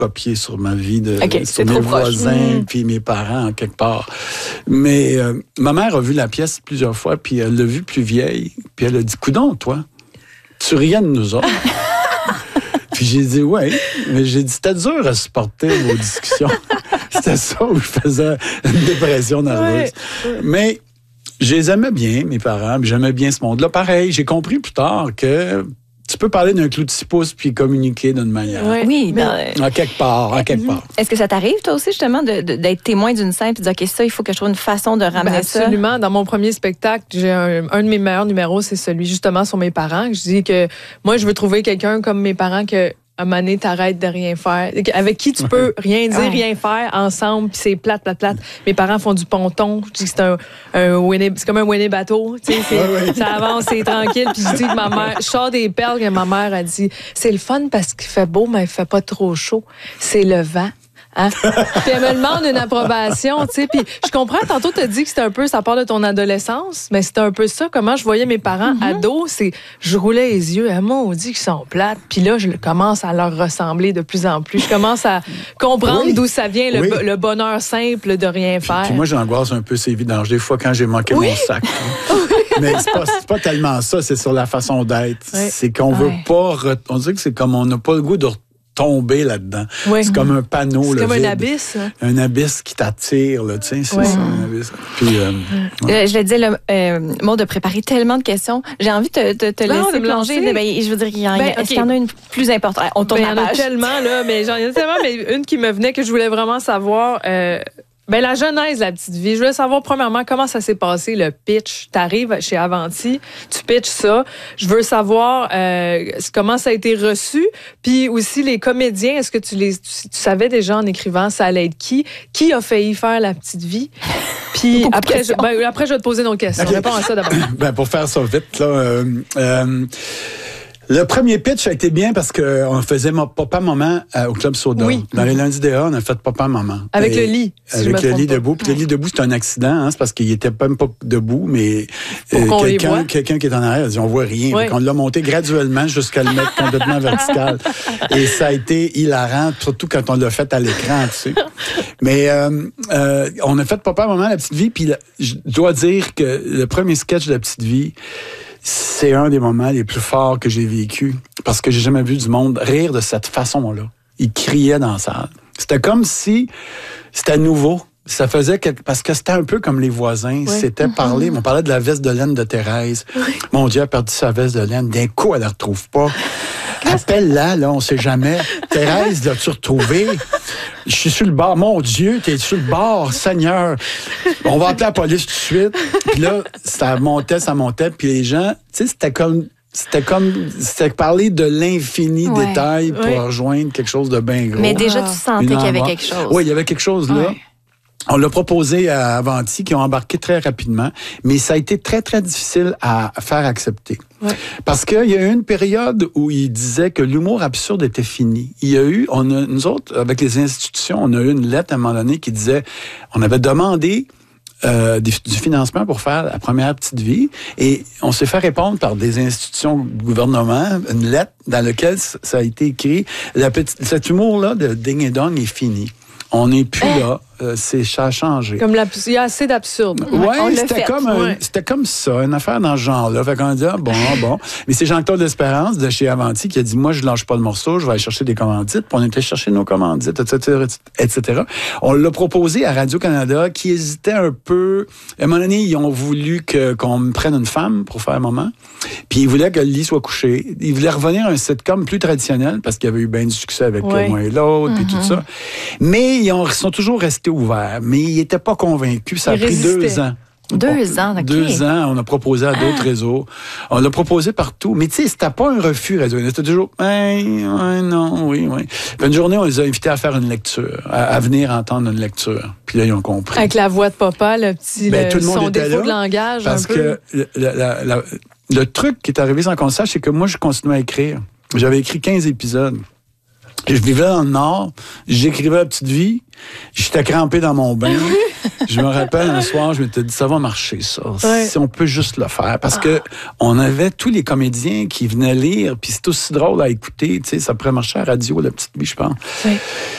copié sur ma vie, sur mes voisins, puis mes parents, en quelque part. Mais ma mère a vu la pièce plusieurs fois, puis elle l'a vue plus vieille, puis elle a dit, coudonc, toi, tu riais de nous autres. Puis j'ai dit, oui, mais j'ai dit, c'était dur à supporter vos discussions. C'était ça où je faisais une dépression nerveuse. Ouais. Mais je les aimais bien, mes parents, puis j'aimais bien ce monde-là. Pareil, j'ai compris plus tard que tu peux parler d'un clou de 6 pouces puis communiquer d'une manière. Oui, à quelque part. Est-ce que ça t'arrive, toi aussi, justement, d'être témoin d'une scène et de dire, OK, ça, il faut que je trouve une façon de ramener ça? Absolument. Dans mon premier spectacle, j'ai un de mes meilleurs numéros, c'est celui, justement, sur mes parents. Je dis que moi, je veux trouver quelqu'un comme mes parents que à un moment donné, t'arrêtes de rien faire. Avec qui tu peux rien dire, rien faire ensemble, puis c'est plate. Mes parents font du ponton. Je dis que c'est comme un Winnie bateau. Ça avance, c'est tranquille. Puis je dis que ma mère, je sors des perles que ma mère a dit, c'est le fun parce qu'il fait beau, mais il fait pas trop chaud. C'est le vent. Hein? Puis elle me demande une approbation, tu sais. Puis je comprends, tantôt t'as dit que c'était un peu, ça part de ton adolescence, mais c'était un peu ça, comment je voyais mes parents ados, je roulais les yeux, on dit qu'ils sont plates, puis là, je commence à leur ressembler de plus en plus. Je commence à comprendre d'où ça vient, le bonheur simple de rien faire. Puis moi, j'angoisse un peu ces vidanges, des fois, quand j'ai manqué mon sac. Mais c'est pas tellement ça, c'est sur la façon d'être. C'est qu'on veut pas, on dit que c'est comme on n'a pas le goût de tomber là-dedans. Oui. C'est comme un panneau. C'est comme vide. Un abysse. Hein? Un abysse qui t'attire, là, tu sais, c'est ça, un abysse. Puis, je le disais, Maud de préparer tellement de questions. J'ai envie de te laisser plonger. Je veux dire, est-ce qu'il y en a une plus importante? On tourne la page. Il y en a tellement, là, mais j'en ai tellement, mais une qui me venait que je voulais vraiment savoir... la genèse de La Petite Vie. Je voulais savoir, premièrement, comment ça s'est passé, le pitch. T'arrives chez Avanti, tu pitches ça. Je veux savoir comment ça a été reçu. Puis aussi, les comédiens, est-ce que tu savais déjà en écrivant ça allait être qui? Qui a failli faire La Petite Vie? Puis après, je vais te poser une autre question. Okay. Réponds à ça d'abord. Pour faire ça vite, là... le premier pitch a été bien parce qu'on faisait Papa-Maman au Club Soda. Oui. Dans les lundis DA, on a fait Papa-Maman. Avec le lit. Avec le lit debout. Puis le lit debout, c'est un accident. C'est parce qu'il était même pas debout, mais quelqu'un qui est en arrière a dit, on voit rien. Oui. On l'a monté graduellement jusqu'à le mettre complètement vertical. Et ça a été hilarant, surtout quand on l'a fait à l'écran, tu sais. Mais on a fait Papa-Maman, La Petite Vie. Puis je dois dire que le premier sketch de La Petite Vie, c'est un des moments les plus forts que j'ai vécu parce que j'ai jamais vu du monde rire de cette façon-là. Ils criaient dans la salle. C'était comme si c'était nouveau. Ça faisait parce que c'était un peu comme les voisins. Oui. C'était parler. On parlait de la veste de laine de Thérèse. Oui. Mon Dieu, elle a perdu sa veste de laine. D'un coup, elle la retrouve pas. Appelle-la, là, on sait jamais. Thérèse, l'as-tu retrouvée? Je suis sur le bord. Mon Dieu, t'es sur le bord, Seigneur. On va appeler la police tout de suite. Puis là, ça montait. Puis les gens, tu sais, c'était parler de l'infini détail pour rejoindre quelque chose de bien gros. Mais déjà, tu sentais qu'il y avait quelque chose. Oui, il y avait quelque chose là. Ouais. On l'a proposé à Avanti, qui ont embarqué très rapidement, mais ça a été très, très difficile à faire accepter. Ouais. Parce qu'il y a eu une période où ils disaient que l'humour absurde était fini. Nous autres, avec les institutions, on a eu une lettre à un moment donné qui disait, on avait demandé du financement pour faire la première Petite Vie, et on s'est fait répondre par des institutions du gouvernement, une lettre dans laquelle ça a été écrit, cet humour-là de ding et dong est fini. On n'est plus là. Ça a changé. Il y a assez d'absurde. Oui, c'était comme ça, une affaire dans ce genre-là. Fait qu'on dit, bon. Mais c'est Jean-Claude Espérance de chez Avanti qui a dit, moi, je lâche pas le morceau, je vais aller chercher des commandites. Puis on était chercher nos commandites, etc. On l'a proposé à Radio-Canada qui hésitait un peu. À un moment donné, ils ont voulu qu'on me prenne une femme pour faire un moment. Puis ils voulaient que le lit soit couché. Ils voulaient revenir à un sitcom plus traditionnel parce qu'il y avait eu bien du succès avec Moi et l'autre, puis tout ça. Mais ils sont toujours restés ouverts. Mais ils n'étaient pas convaincus. Ça a pris 2 ans. 2 ans, OK. 2 ans, on a proposé à d'autres réseaux. On l'a proposé partout. Mais tu sais, c'était pas un refus, Radio. C'était toujours, non, oui. Puis une journée, on les a invités à faire une lecture, à venir entendre une lecture. Puis là, ils ont compris. Avec la voix de papa, le petit, tout le monde son était défaut là, de langage, parce un peu. que le truc qui est arrivé sans qu'on le sache, c'est que moi, je continuais à écrire. J'avais écrit 15 épisodes. Je vivais dans le Nord, j'écrivais La Petite Vie, j'étais crampé dans mon bain. Je me rappelle un soir, je m'étais dit, ça va marcher, ça. Ouais. Si on peut juste le faire. Parce que on avait tous les comédiens qui venaient lire, puis c'est aussi drôle à écouter, tu sais, ça pourrait marcher à la radio, La Petite Vie, je pense. Ouais.